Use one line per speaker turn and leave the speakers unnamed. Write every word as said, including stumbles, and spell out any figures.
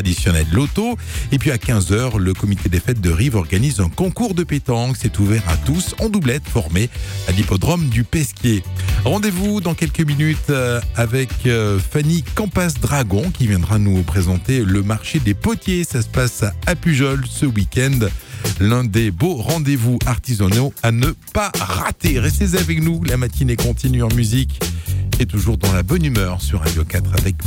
traditionnel loto. Et puis à quinze heures, le comité des fêtes de Rives organise un concours de pétanque. C'est ouvert à tous en doublette formé à l'hippodrome du Pesquier. Rendez-vous dans quelques minutes avec Fanny Campas-Dragon qui viendra nous présenter le marché des potiers. Ça se passe à Pujol ce week-end. L'un des beaux rendez-vous artisanaux à ne pas rater. Restez avec nous, la matinée continue en musique et toujours dans la bonne humeur sur Radio quatre avec